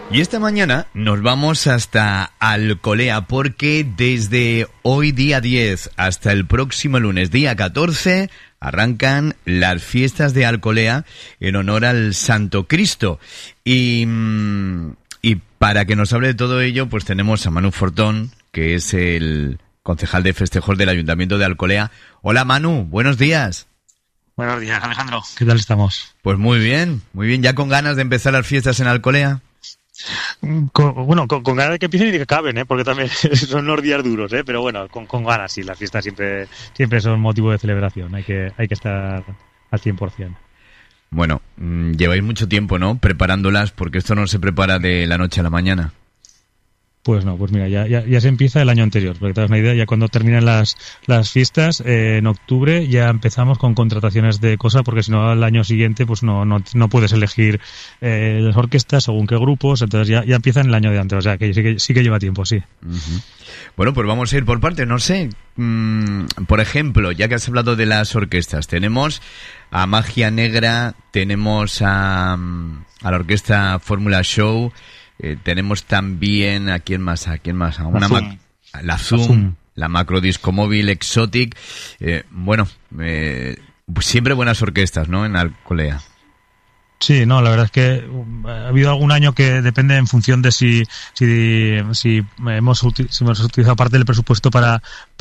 Y esta mañana nos vamos hasta Alcolea porque desde hoy día 10 hasta el próximo lunes día 14 arrancan las fiestas de Alcolea en honor al Santo Cristo. Y para que nos hable de todo ello, pues tenemos a Manu Fortón, que es el concejal de festejos del Ayuntamiento de Alcolea. Hola Manu, buenos días. Buenos días, Alejandro. ¿Qué tal estamos? Pues muy bien, ya con ganas de empezar las fiestas en Alcolea. Con ganas de que empiecen y de que acaben, porque también son unos días duros, pero bueno, con ganas, sí, las fiestas siempre son motivo de celebración, hay que estar al 100%. Bueno, lleváis mucho tiempo, ¿no?, preparándolas, porque esto no se prepara de la noche a la mañana. Pues no, pues mira, ya se empieza el año anterior, porque te das una idea, ya cuando terminan las fiestas, en octubre ya empezamos con contrataciones de cosas, porque si no al año siguiente pues no puedes elegir las orquestas según qué grupos, entonces ya empieza en el año de antes, o sea que sí que lleva tiempo, sí. Uh-huh. Bueno, pues vamos a ir por partes, no sé, por ejemplo, ya que has hablado de las orquestas, tenemos a Magia Negra, tenemos a la orquesta Fórmula Show. Tenemos también a quién más, la Zoom, la Macro Disco Móvil, Exotic, siempre buenas orquestas, ¿no?, en Alcolea. Sí, no, la verdad es que ha habido algún año que depende en función de si hemos utilizado parte del presupuesto para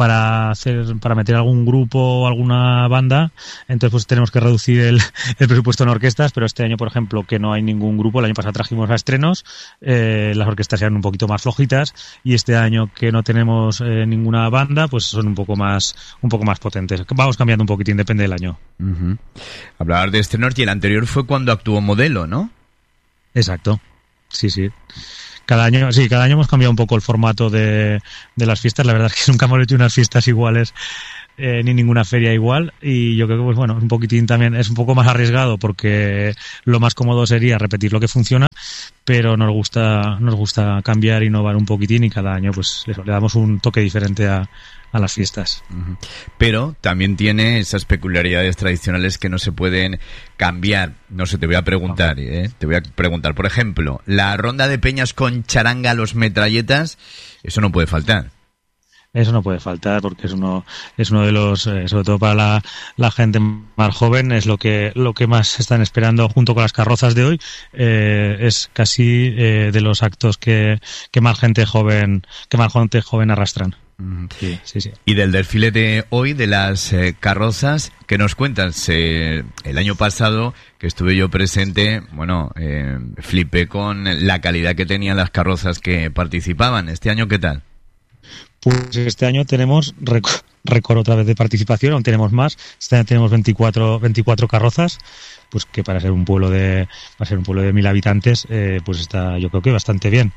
meter algún grupo o alguna banda, entonces pues tenemos que reducir el presupuesto en orquestas, pero este año, por ejemplo, que no hay ningún grupo, el año pasado trajimos a estrenos, las orquestas eran un poquito más flojitas, y este año que no tenemos ninguna banda, pues son un poco más potentes. Vamos cambiando un poquitín, depende del año. Uh-huh. Hablabas de estrenos y el anterior fue cuando actuó Modelo, ¿no? Exacto, sí. Cada año hemos cambiado un poco el formato de las fiestas. La verdad es que nunca hemos hecho unas fiestas iguales, ni ninguna feria igual, y yo creo que pues bueno, un poquitín también es un poco más arriesgado, porque lo más cómodo sería repetir lo que funciona, pero nos gusta cambiar, innovar un poquitín, y cada año pues le damos un toque diferente a las fiestas. Uh-huh. Pero también tiene esas peculiaridades tradicionales que no se pueden cambiar. No sé, te voy a preguntar, por ejemplo, la ronda de peñas con charanga, los metralletas, eso no puede faltar. Eso no puede faltar, porque es uno de los, sobre todo para la gente más joven, es lo que más están esperando, junto con las carrozas de hoy. Es casi de los actos que más gente joven arrastran. Sí. Y del desfile de hoy, de las carrozas, ¿qué nos cuentas? El año pasado, que estuve yo presente, flipé con la calidad que tenían las carrozas que participaban. ¿Este año qué tal? Pues este año tenemos récord otra vez de participación, aún tenemos más. Este año tenemos 24 carrozas, pues que para ser un pueblo de 1.000 habitantes, pues está, yo creo que bastante bien.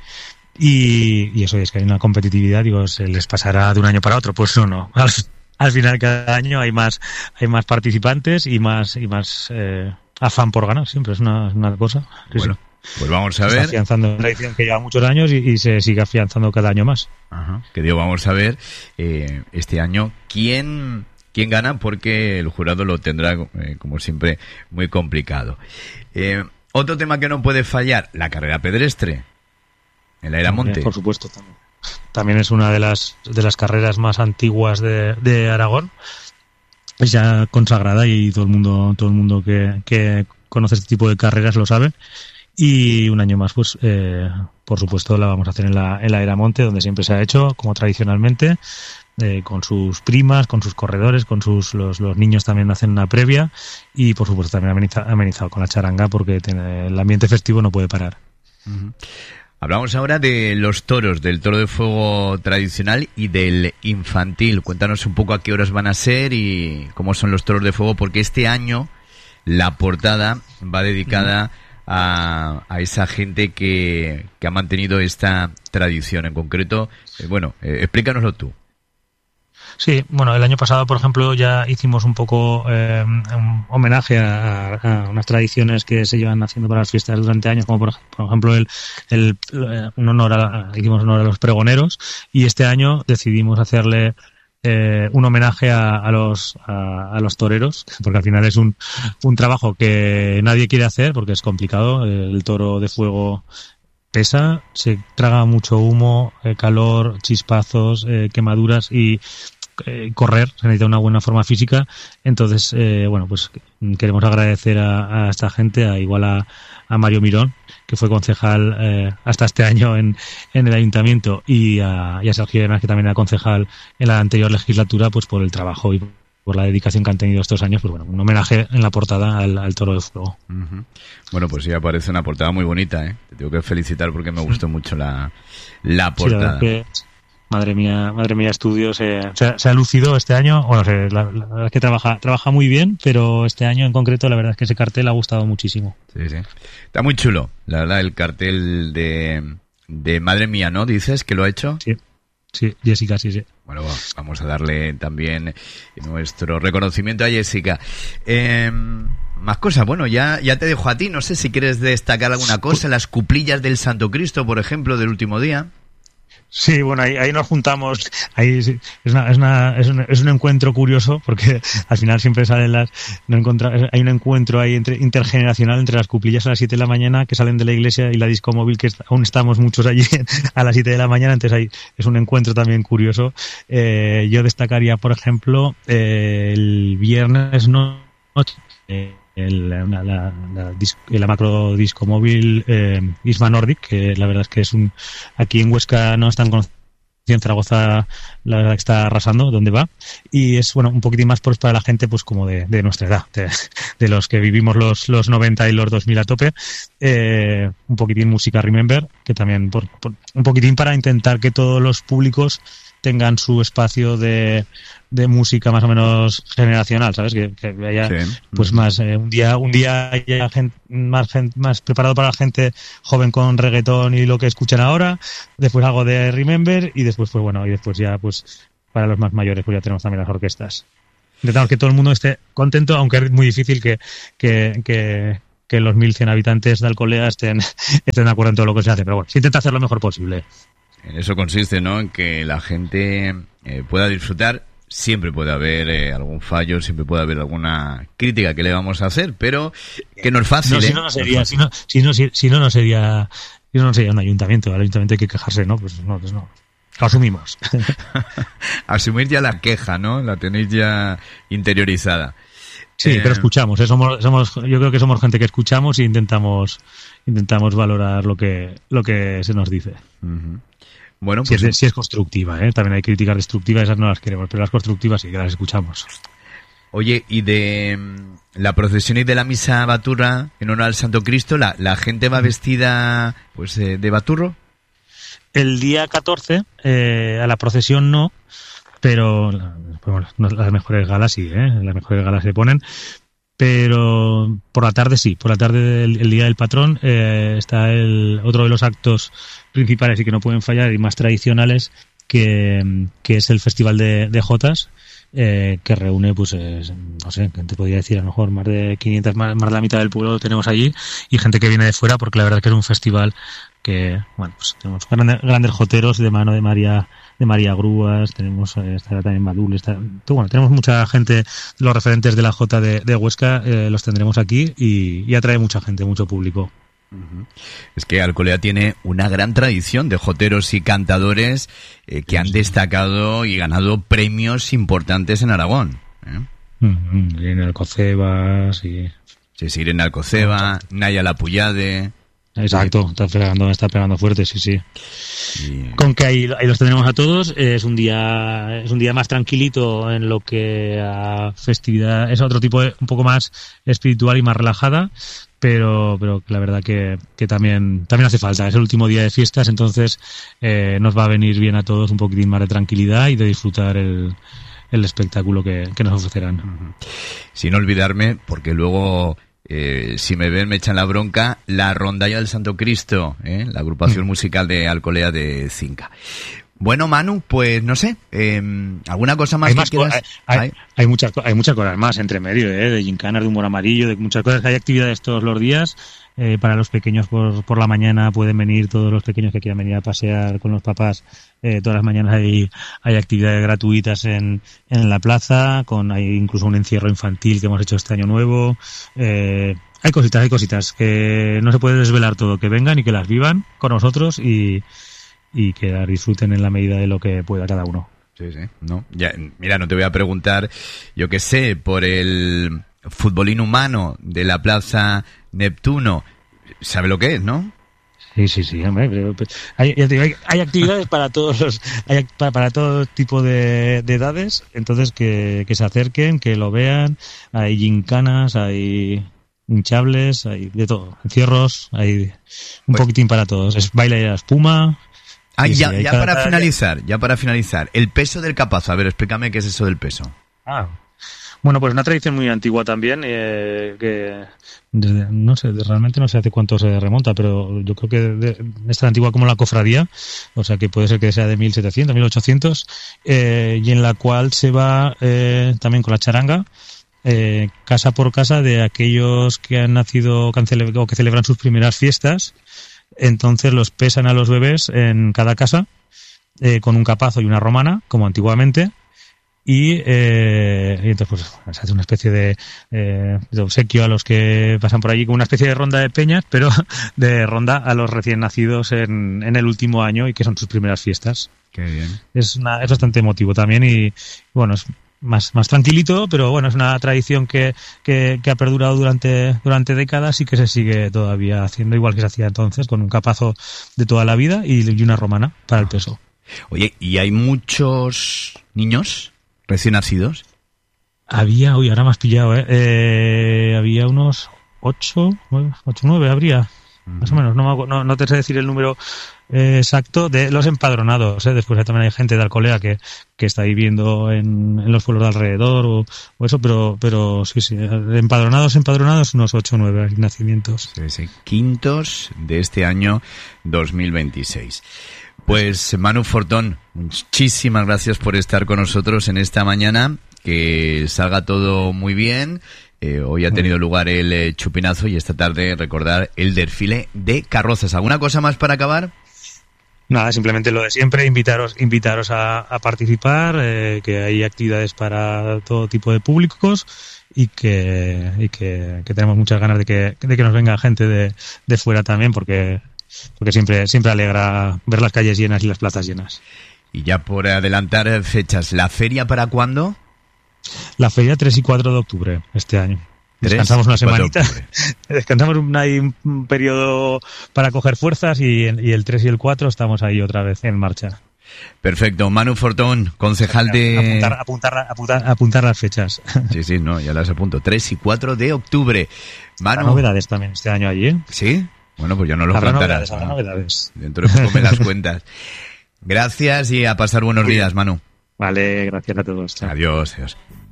Y eso es que hay una competitividad, se les pasará de un año para otro, pues no. Al final cada año hay más participantes y más afán por ganar, siempre es una cosa. Bueno, sí. Pues vamos a ver. Se está afianzando una tradición que lleva muchos años y se sigue afianzando cada año más. Ajá. Que digo, vamos a ver este año quién gana, porque el jurado lo tendrá, como siempre, muy complicado. Otro tema que no puede fallar, la carrera pedestre. El Airamonte. Por supuesto, también es una de las carreras más antiguas de Aragón. Es ya consagrada y todo el mundo que conoce este tipo de carreras lo sabe. Y un año más, pues, por supuesto, la vamos a hacer en la Airamonte, donde siempre se ha hecho, como tradicionalmente, con sus primas, con sus corredores, con los niños también hacen una previa, y por supuesto también amenizado con la charanga, porque el ambiente festivo no puede parar. Uh-huh. Hablamos ahora de los toros, del toro de fuego tradicional y del infantil. Cuéntanos un poco a qué horas van a ser y cómo son los toros de fuego, porque este año la portada va dedicada a esa gente que ha mantenido esta tradición. En concreto, explícanoslo tú. Sí, bueno, el año pasado, por ejemplo, ya hicimos un poco un homenaje a unas tradiciones que se llevan haciendo para las fiestas durante años, como por ejemplo hicimos honor a los pregoneros, y este año decidimos hacerle un homenaje a los toreros, porque al final es un trabajo que nadie quiere hacer porque es complicado. El toro de fuego pesa, se traga mucho humo, calor, chispazos, quemaduras y correr, se necesita una buena forma física. Entonces, bueno, pues queremos agradecer a esta gente, igual a Mario Mirón, que fue concejal hasta este año en el ayuntamiento, y a Sergio Además, que también era concejal en la anterior legislatura, pues por el trabajo y por la dedicación que han tenido estos años. Pues bueno, un homenaje en la portada al Toro de Fuego. Uh-huh. Bueno, pues sí, aparece una portada muy bonita, ¿eh? Te tengo que felicitar porque me gustó mucho la portada. Sí, madre mía, estudios, se ha lucido este año. Bueno, la verdad es que trabaja muy bien, pero este año en concreto la verdad es que ese cartel ha gustado muchísimo. Sí. Está muy chulo, la verdad, el cartel de Madre Mía, ¿no? ¿Dices que lo ha hecho? Sí, Jessica, sí. Bueno, vamos a darle también nuestro reconocimiento a Jessica. Más cosas, bueno, ya te dejo a ti, no sé si quieres destacar alguna cosa, las cuplillas del Santo Cristo, por ejemplo, del último día. Sí, bueno, ahí nos juntamos. Ahí sí, es un encuentro curioso, porque al final siempre salen hay un encuentro ahí intergeneracional entre las cuplillas a las 7 de la mañana que salen de la iglesia y la disco móvil, que aún estamos muchos allí a las 7 de la mañana. Entonces ahí es un encuentro también curioso. Yo destacaría, por ejemplo, el viernes noche, la macro disco móvil Isma Nordic, que la verdad es que aquí en Huesca no están conocidos, en Zaragoza la verdad que está arrasando donde va, y es bueno un poquitín más pues para la gente pues como de nuestra edad, de los que vivimos los 90 y los 2000 a tope. Un poquitín música Remember, que también por un poquitín para intentar que todos los públicos tengan su espacio de música más o menos generacional, ¿sabes? Que haya pues más un día haya más preparado para la gente joven con reggaetón y lo que escuchan ahora, después algo de Remember, y después pues bueno, y después ya pues para los más mayores pues ya tenemos también las orquestas. Intentamos que todo el mundo esté contento, aunque es muy difícil que los 1100 habitantes de Alcolea estén de acuerdo en todo lo que se hace, pero bueno, se intenta hacer lo mejor posible. En eso consiste, ¿no? En que la gente pueda disfrutar. Siempre puede haber algún fallo, siempre puede haber alguna crítica que le vamos a hacer, pero que no es fácil. Si no sería un ayuntamiento. Al ayuntamiento hay que quejarse, ¿no? Pues no. Lo asumimos. Asumir ya la queja, ¿no? La tenéis ya interiorizada. Sí, pero escuchamos. Yo creo que somos gente que escuchamos y intentamos valorar lo que se nos dice. Uh-huh. Bueno, pues si es constructiva, ¿eh? También hay críticas destructivas, esas no las queremos, pero las constructivas sí que las escuchamos. Oye, y de la procesión y de la misa baturra en honor al Santo Cristo, ¿la gente va vestida pues de baturro? El día 14 a la procesión no, pero las mejores galas sí, las mejores galas se ponen. Pero por la tarde sí, por la tarde el día del patrón está otro de los actos principales y que no pueden fallar y más tradicionales, que es el Festival de Jotas, que reúne pues no sé, ¿qué te podría decir? A lo mejor más de 500, más de la mitad del pueblo lo tenemos allí, y gente que viene de fuera, porque la verdad que es un festival que, bueno, pues tenemos grandes joteros de mano de María Grúas, estará también Madul, tenemos mucha gente, los referentes de la Jota de Huesca los tendremos aquí, y atrae mucha gente, mucho público. Uh-huh. Es que Alcolea tiene una gran tradición de joteros y cantadores que han destacado y ganado premios importantes en Aragón. Irene Alcoceba, sí. Sí, Irene Alcoceba, Naya Lapuyade. Exacto, está pegando fuerte, sí. Y... Con que ahí los tendremos a todos. Es un día más tranquilito en lo que a festividad, es otro tipo un poco más espiritual y más relajada, pero la verdad que también hace falta. Es el último día de fiestas, entonces nos va a venir bien a todos un poquitín más de tranquilidad y de disfrutar el espectáculo que nos ofrecerán. Sin olvidarme, porque luego si me ven me echan la bronca, la Rondalla del Santo Cristo, la agrupación musical de Alcolea de Cinca. Bueno, Manu, pues no sé, ¿alguna cosa más que quieras? Hay muchas cosas más entre medio, de gincanas, de humor amarillo, de muchas cosas. Hay actividades todos los días. Para los pequeños por la mañana pueden venir todos los pequeños que quieran venir a pasear con los papás. Todas las mañanas hay actividades gratuitas en la plaza, hay incluso un encierro infantil que hemos hecho este año nuevo. Hay cositas que no se puede desvelar todo, que vengan y que las vivan con nosotros y que las disfruten en la medida de lo que pueda cada uno. Sí. No, ya, mira, no te voy a preguntar, yo qué sé, por el futbolín humano de la Plaza Neptuno. ¿Sabe lo que es, no? Sí, hombre. Pero hay actividades para todos para todo tipo de edades, entonces que se acerquen, que lo vean. Hay gincanas, hay hinchables, hay de todo. Encierros, hay un poquitín para todos. Es baile de la espuma. Ya para finalizar, el peso del capazo. A ver, explícame qué es eso del peso. Bueno, pues una tradición muy antigua también, que realmente no sé hace cuánto se remonta, pero yo creo que es tan antigua como la cofradía, o sea que puede ser que sea de 1700, 1800, y en la cual se va también con la charanga, casa por casa de aquellos que han nacido o que celebran sus primeras fiestas. Entonces los pesan a los bebés en cada casa con un capazo y una romana, como antiguamente. Y entonces pues se hace una especie de obsequio a los que pasan por allí, como una especie de ronda de peñas, pero de ronda a los recién nacidos en el último año y que son sus primeras fiestas. Qué bien. Es bastante emotivo también y bueno, es más tranquilito, pero bueno, es una tradición que ha perdurado durante décadas y que se sigue todavía haciendo igual que se hacía entonces, con un capazo de toda la vida y una romana para el peso. Oye, ¿y hay muchos niños recién nacidos? Ahora me has pillado, había unos 8, 9 habría, más o menos, no te sé decir el número exacto de los empadronados, después también hay gente de Alcolea que está viviendo en los pueblos de alrededor o eso, pero sí, empadronados unos 8 o 9 nacimientos. Sí, quintos de este año 2026. Pues Manu Fortón, muchísimas gracias por estar con nosotros en esta mañana, que salga todo muy bien. Hoy ha tenido lugar el chupinazo y esta tarde recordar el desfile de carrozas. ¿Alguna cosa más para acabar? Nada, simplemente lo de siempre, invitaros a participar, que hay actividades para todo tipo de públicos y que tenemos muchas ganas de que nos venga gente de fuera también, porque siempre alegra ver las calles llenas y las plazas llenas. Y ya por adelantar fechas, ¿la feria para cuándo? La feria 3 y 4 de octubre este año. Descansamos una semanita, descansamos un periodo para coger fuerzas y el 3 y el 4 estamos ahí otra vez en marcha. Perfecto. Manu Fortón, concejal de... Apuntar las fechas. Sí, no, ya las apunto. 3 y 4 de octubre. Manu... Habrá novedades también este año allí, ¿eh? ¿Sí? Bueno, pues ya no lo contarás. Habrá novedades. Dentro de poco me las cuentas. Gracias y a pasar buenos días, Manu. Vale, gracias a todos. Chao. Adiós.